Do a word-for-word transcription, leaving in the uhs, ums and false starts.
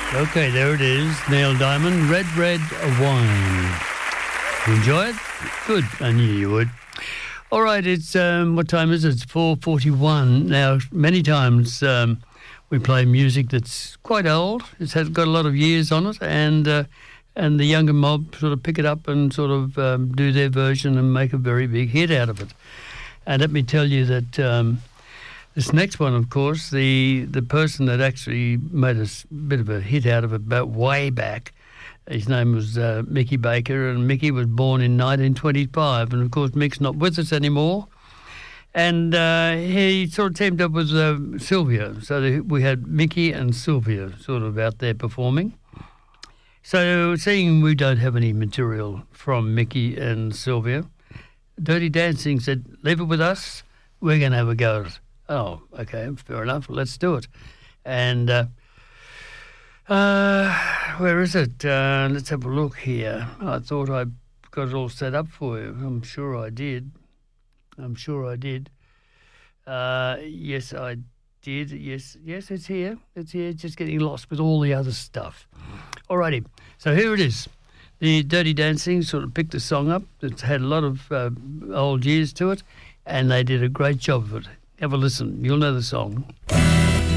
Okay, there it is. Neil Diamond, Red Red Wine. You enjoy it? Good. I knew you would. All right, it's, um, what time is it? It's four forty-one. Now, many times um, we play music that's quite old. It's had, got a lot of years on it, and uh, and the younger mob sort of pick it up and sort of um, do their version and make a very big hit out of it. And let me tell you that um, this next one, of course, the, the person that actually made a bit of a hit out of it about way back, his name was uh, Mickey Baker, and Mickey was born in nineteen twenty-five. And, of course, Mick's not with us anymore. And uh, he sort of teamed up with uh, Sylvia. So we had Mickey and Sylvia sort of out there performing. So seeing we don't have any material from Mickey and Sylvia, Dirty Dancing said, leave it with us. We're going to have a go at it. Oh, okay, fair enough. Let's do it. And uh, uh, where is it? Uh, let's have a look here. I thought I got it all set up for you. I'm sure I did. I'm sure I did. Uh, yes, I did. Yes, yes, it's here. It's here. It's just getting lost with all the other stuff. Alrighty. So here it is. The Dirty Dancing sort of picked the song up. It's had a lot of uh, old years to it, and they did a great job of it. Have a listen. You'll know the song.